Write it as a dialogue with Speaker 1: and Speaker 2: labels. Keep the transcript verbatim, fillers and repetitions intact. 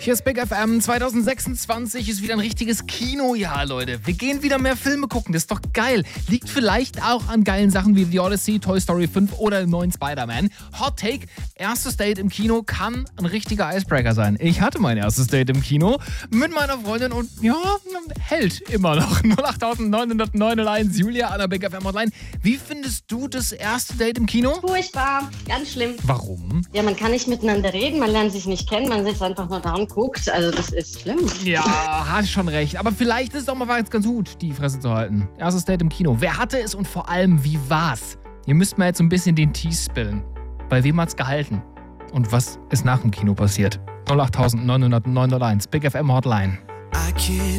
Speaker 1: Hier ist Big F M. zwanzig sechsundzwanzig ist wieder ein richtiges Kinojahr, Leute. Wir gehen wieder mehr Filme gucken. Das ist doch geil. Liegt vielleicht auch an geilen Sachen wie The Odyssey, Toy Story fünf oder dem neuen Spider-Man. Hot Take: Erstes Date im Kino kann ein richtiger Icebreaker sein. Ich hatte mein erstes Date im Kino mit meiner Freundin und ja, hält immer noch. null acht neun null neun null eins, Julia an der Big F M Hotline. Wie findest du das erste Date im Kino?
Speaker 2: Furchtbar, ganz schlimm.
Speaker 1: Warum?
Speaker 2: Ja, man kann nicht miteinander reden, man lernt sich nicht kennen, man sitzt einfach nur da und guckt. Also das ist schlimm.
Speaker 1: Ja, hast schon recht. Aber vielleicht ist es auch mal ganz, ganz gut, die Fresse zu halten. Erstes Date im Kino. Wer hatte es und vor allem, wie war's? Ihr müsst mal jetzt so ein bisschen den Tee spillen. Bei wem hat's gehalten? Und was ist nach dem Kino passiert? null acht neun null neun null eins, Big F M Hotline.